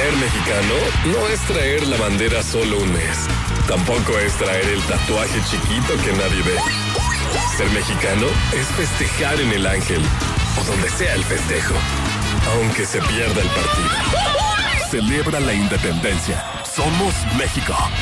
Ser mexicano no es traer la bandera solo un mes. Tampoco es traer el tatuaje chiquito que nadie ve. Ser mexicano es festejar en el Ángel o donde sea el festejo, aunque se pierda el partido. Celebra la independencia. Somos México.